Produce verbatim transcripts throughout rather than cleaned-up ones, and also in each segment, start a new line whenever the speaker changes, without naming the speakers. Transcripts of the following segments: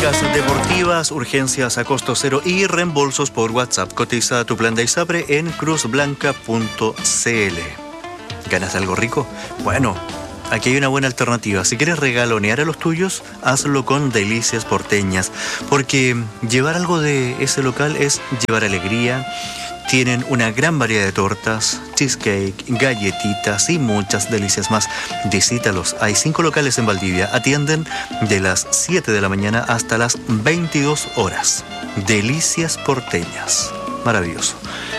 médicas, deportivas, urgencias a costo cero y reembolsos por WhatsApp. Cotiza tu plan de ISAPRE en cruz blanca punto c l. ¿Ganas de algo rico? Bueno, aquí hay una buena alternativa. Si quieres regalonear a los tuyos, hazlo con Delicias Porteñas, porque llevar algo de ese local es llevar alegría. Tienen una gran variedad de tortas, cheesecake, galletitas y muchas delicias más. Visítalos. Hay cinco locales en Valdivia. Atienden de las siete de la mañana hasta las veintidós horas. Delicias Porteñas. Maravilloso.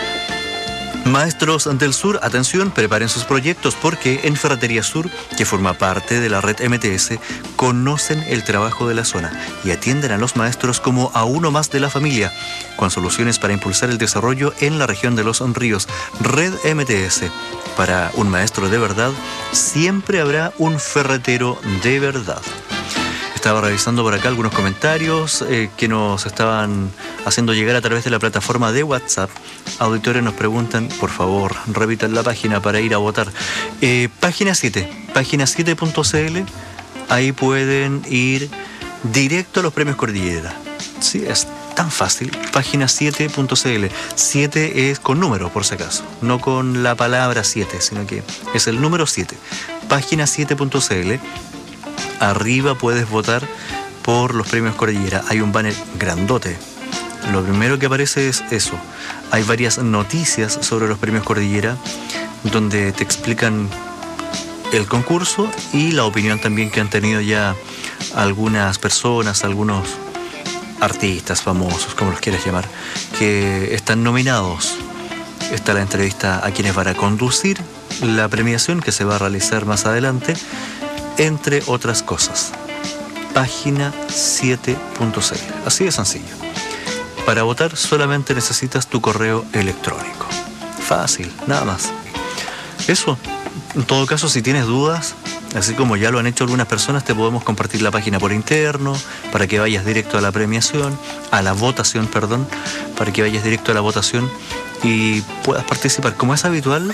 Maestros del Sur, atención, preparen sus proyectos porque en Ferretería Sur, que forma parte de la red M T S, conocen el trabajo de la zona y atienden a los maestros como a uno más de la familia, con soluciones para impulsar el desarrollo en la región de los ríos. Red M T S. Para un maestro de verdad, siempre habrá un ferretero de verdad. Estaba revisando por acá algunos comentarios eh, que nos estaban haciendo llegar a través de la plataforma de WhatsApp. Auditores nos preguntan, por favor, repitan la página para ir a votar. Eh, página siete, página siete punto c l, ahí pueden ir directo a los premios Cordillera. Sí, es tan fácil. Página siete punto c l. siete es con número, por si acaso, no con la palabra siete, sino que es el número siete. Página siete punto c l. Arriba puedes votar por los premios Cordillera. Hay un banner grandote. Lo primero que aparece es eso. Hay varias noticias sobre los premios Cordillera donde te explican el concurso y la opinión también que han tenido ya algunas personas, algunos artistas famosos, como los quieras llamar, que están nominados. Está la entrevista a quienes van a conducir la premiación que se va a realizar más adelante, entre otras cosas. Página siete punto c l. Así de sencillo. Para votar solamente necesitas tu correo electrónico. Fácil, nada más. Eso, en todo caso, si tienes dudas, así como ya lo han hecho algunas personas, te podemos compartir la página por interno para que vayas directo a la premiación, a la votación, perdón, para que vayas directo a la votación y puedas participar. Como es habitual,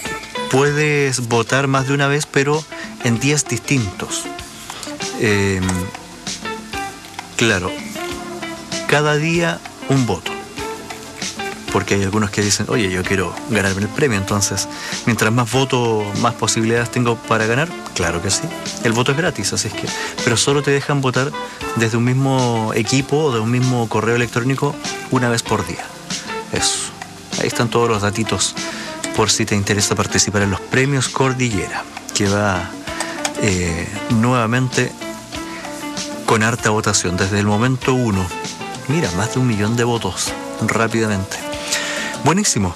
puedes votar más de una vez, pero en días distintos. Eh, claro, cada día un voto. Porque hay algunos que dicen, oye, yo quiero ganarme el premio, entonces, mientras más voto, más posibilidades tengo para ganar. Claro que sí. El voto es gratis, así es que... Pero solo te dejan votar desde un mismo equipo o de un mismo correo electrónico una vez por día. Eso. Ahí están todos los datitos por si te interesa participar en los premios Cordillera, que va eh, nuevamente con harta votación desde el momento uno. Mira, más de un millón de votos rápidamente. Buenísimo.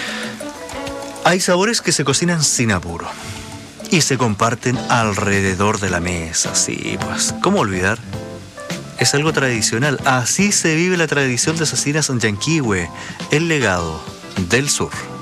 Hay sabores que se cocinan sin apuro y se comparten alrededor de la mesa. Sí, pues, ¿cómo olvidar? Es algo tradicional. Así se vive la tradición de Cecinas Yanquihue, el legado del sur.